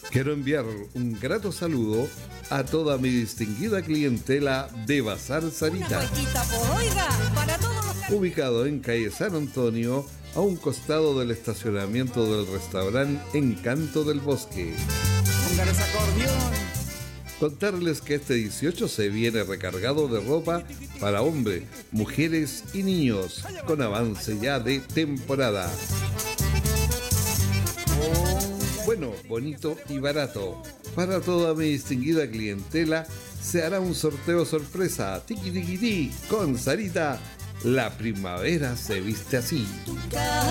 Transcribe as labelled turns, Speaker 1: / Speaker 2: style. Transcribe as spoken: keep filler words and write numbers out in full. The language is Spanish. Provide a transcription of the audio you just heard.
Speaker 1: Quiero enviar un grato saludo a toda mi distinguida clientela de Bazar Sarita, ubicado en calle San Antonio, a un costado del estacionamiento del restaurante Encanto del Bosque.
Speaker 2: Póngales acordeón.
Speaker 1: Contarles que este dieciocho se viene recargado de ropa para hombres, mujeres y niños, con avance ya de temporada. Bueno, bonito y barato. Para toda mi distinguida clientela se hará un sorteo sorpresa, tiqui tiqui ti, con Sarita. La primavera se viste así.